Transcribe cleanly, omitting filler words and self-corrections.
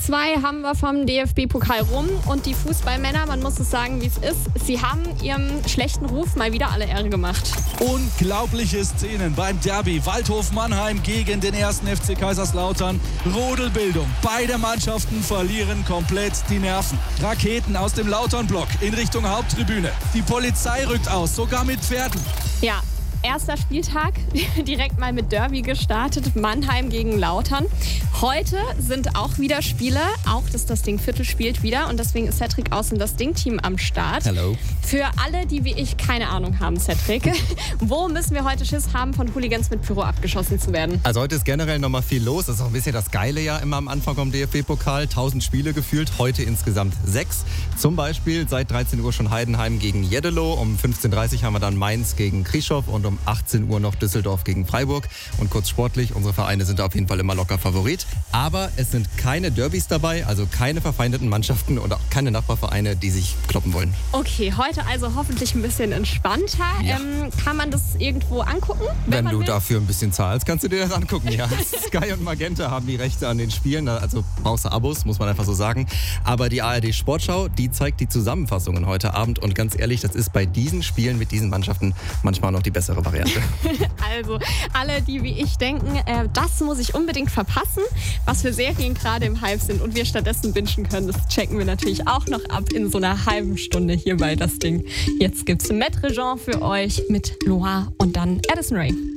2 haben wir vom DFB-Pokal rum und die Fußballmänner, man muss es sagen, wie es ist, sie haben ihrem schlechten Ruf mal wieder alle Ehre gemacht. Unglaubliche Szenen beim Derby Waldhof Mannheim gegen den 1. FC Kaiserslautern. Rudelbildung. Beide Mannschaften verlieren komplett die Nerven. Raketen aus dem Lautern-Block in Richtung Haupttribüne. Die Polizei rückt aus, sogar mit Pferden. Ja. Erster Spieltag, direkt mal mit Derby gestartet, Mannheim gegen Lautern. Heute sind auch wieder Spiele, auch das Ding Viertel spielt wieder und deswegen ist Cedric aus und das Ding-Team am Start. Hallo. Für alle, die wie ich keine Ahnung haben, Cedric, wo müssen wir heute Schiss haben, von Hooligans mit Pyro abgeschossen zu werden? Also heute ist generell nochmal viel los. Das ist auch ein bisschen das Geile ja immer am Anfang vom DFB-Pokal. 1000 Spiele gefühlt, heute insgesamt 6. Zum Beispiel seit 13 Uhr schon Heidenheim gegen Jeddelo. Um 15.30 Uhr haben wir dann Mainz gegen Krischow und um 18 Uhr noch Düsseldorf gegen Freiburg. Und kurz sportlich, unsere Vereine sind da auf jeden Fall immer locker Favorit. Aber es sind keine Derbys dabei, also keine verfeindeten Mannschaften und auch keine Nachbarvereine, die sich kloppen wollen. Okay, heute also hoffentlich ein bisschen entspannter. Ja. Kann man das irgendwo angucken? Wenn man du will? dafür ein bisschen zahlst, kannst du dir das angucken. Ja. Sky und Magenta haben die Rechte an den Spielen, also brauchst du Abos, muss man einfach so sagen. Aber die ARD Sportschau, die zeigt die Zusammenfassungen heute Abend und ganz ehrlich, das ist bei diesen Spielen mit diesen Mannschaften manchmal noch die bessere Variante. Also alle, die wie ich denken, das muss ich unbedingt verpassen, was für Serien gerade im Hype sind und wir stattdessen bingen können, das checken wir natürlich auch noch ab in so einer halben Stunde hier bei Das Ding. Jetzt gibt's Maître Jean für euch mit Loire und dann Addison Rae.